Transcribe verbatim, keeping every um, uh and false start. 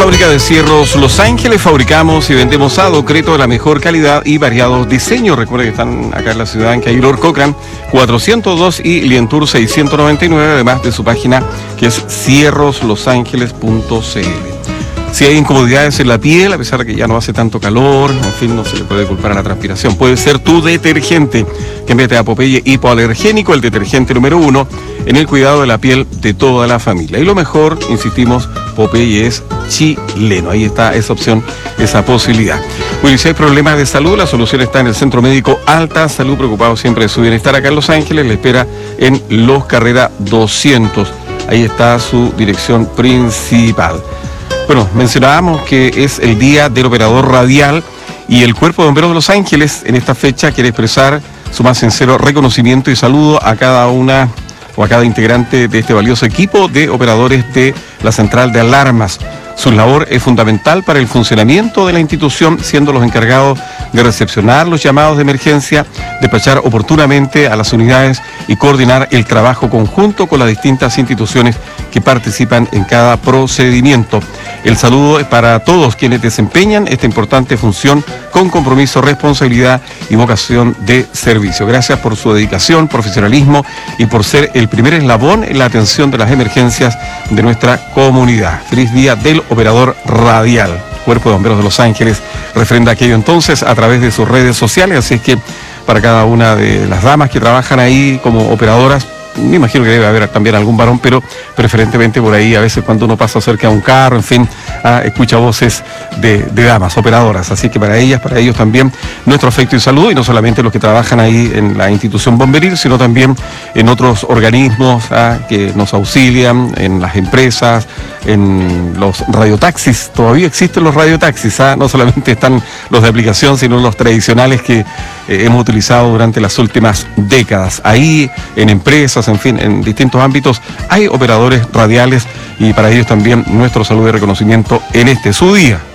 Fábrica de Cierros Los Ángeles. Fabricamos y vendemos adoqueto de la mejor calidad y variados diseños. Recuerden que están acá en la ciudad, en Caylor Cochran cuatrocientos dos y Lientour seiscientos noventa y nueve, además de su página que es cierros los ángeles punto c l. Si hay incomodidades en la piel, a pesar de que ya no hace tanto calor, en fin, no se le puede culpar a la transpiración. Puede ser tu detergente, que mete a Popeye hipoalergénico, el detergente número uno, en el cuidado de la piel de toda la familia. Y lo mejor, insistimos, Popeye es chileno. Ahí está esa opción, esa posibilidad. Bueno, y si hay problemas de salud, la solución está en el Centro Médico Alta Salud, preocupado siempre de su bienestar acá en Los Ángeles. Le espera en Los Carrera doscientos. Ahí está su dirección principal. Bueno, mencionábamos que es el Día del Operador Radial y el Cuerpo de Bomberos de Los Ángeles en esta fecha quiere expresar su más sincero reconocimiento y saludo a cada una o a cada integrante de este valioso equipo de operadores de la Central de Alarmas. Su labor es fundamental para el funcionamiento de la institución, siendo los encargados de recepcionar los llamados de emergencia, despachar oportunamente a las unidades y coordinar el trabajo conjunto con las distintas instituciones que participan en cada procedimiento. El saludo es para todos quienes desempeñan esta importante función con compromiso, responsabilidad y vocación de servicio. Gracias por su dedicación, profesionalismo y por ser el primer eslabón en la atención de las emergencias de nuestra comunidad. Feliz Día del Operador Radial. Cuerpo de Bomberos de Los Ángeles refrenda aquello entonces a través de sus redes sociales, así es que para cada una de las damas que trabajan ahí como operadoras, me imagino que debe haber también algún varón, pero preferentemente por ahí, a veces cuando uno pasa cerca de un carro, en fin, ah, escucha voces de, de damas, operadoras. Así que para ellas, para ellos también, nuestro afecto y saludo, y no solamente los que trabajan ahí en la institución bomberil, sino también en otros organismos ah, que nos auxilian, en las empresas, en los radiotaxis. Todavía existen los radiotaxis, ah, no solamente están los de aplicación, sino los tradicionales que eh, hemos utilizado durante las últimas décadas. Ahí, en empresas, en fin, en distintos ámbitos, hay operadores radiales y para ellos también nuestro saludo y reconocimiento en este su día.